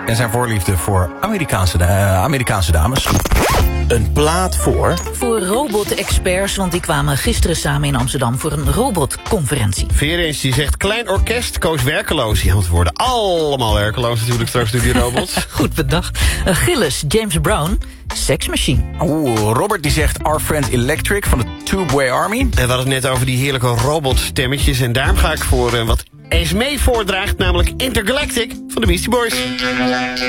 en zijn voorliefde voor Amerikaanse dames. Een plaat voor... Voor robot-experts, want die kwamen gisteren samen in Amsterdam voor een robotconferentie. Veerens die zegt klein orkest, koos werkeloos. Ja, want we worden allemaal werkeloos natuurlijk straks door die robots. Goed bedacht. Gilles, James Brown, Sex Machine. Robert die zegt Our Friend Electric van de Tubeway Army. En we hadden het net over die heerlijke robotstemmetjes. En daarom ga ik voor wat Esmee voordraagt, namelijk Intergalactic van de Beastie Boys.